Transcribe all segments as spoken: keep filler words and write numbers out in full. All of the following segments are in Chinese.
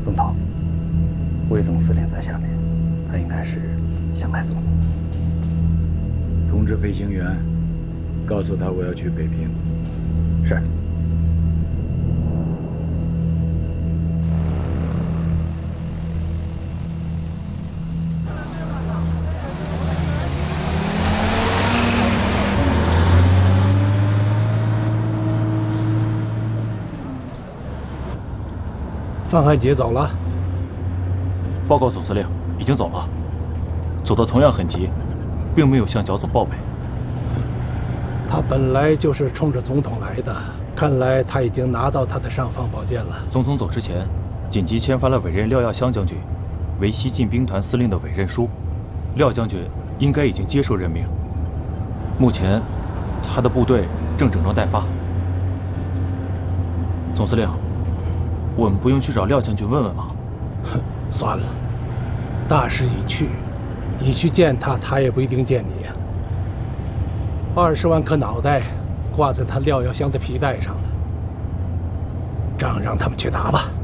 总统，魏总司令在下面，他应该是想来送你。 通知飞行员，告诉他我要去北平。 是。 范汉杰走了。 报告总司令，已经走了，走得同样很急，并没有向剿总报备。 他本来就是冲着总统来的，看来他已经拿到他的尚方宝剑了。 总统走之前，紧急签发了委任廖耀湘将军为西进兵团司令的委任书，廖将军应该已经接受任命。目前，他的部队正整装待发。总司令，我们不用去找廖将军问问吗？ 哼，算了，大势已去，你去见他，他也不一定见你呀。二十万颗脑袋挂在他廖耀湘的皮带上了，仗让他们去打吧。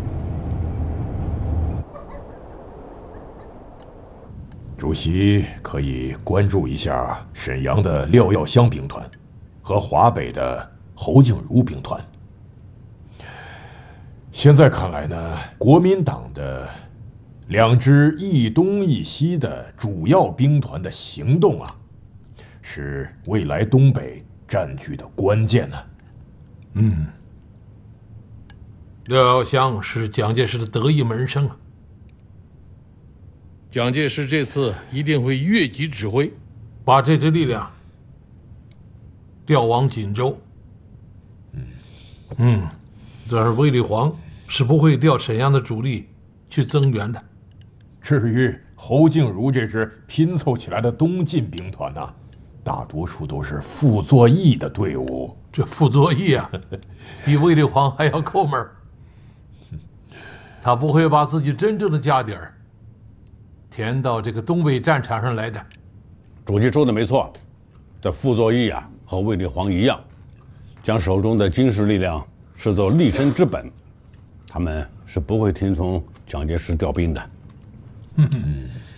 主席可以关注一下沈阳的廖耀湘兵团和华北的侯静茹兵团。现在看来呢，国民党的两支一东一西的主要兵团的行动啊，是未来东北占据的关键呢。 嗯，廖耀湘是蒋介石的得意门生啊。蒋介石这次一定会越级指挥，把这支力量调往锦州。嗯嗯，这是卫立煌是不会调沈阳的主力去增援的。 至于侯静茹这支拼凑起来的东进兵团呢、啊，大多数都是傅作义的队伍。 这傅作义啊，比卫立煌还要抠门。他不会把自己真正的家底儿填到这个东北战场上来的。 主席说的没错，这傅作义啊和卫立煌一样，将手中的军事力量视作立身之本，他们是不会听从蒋介石调兵的。 嗯。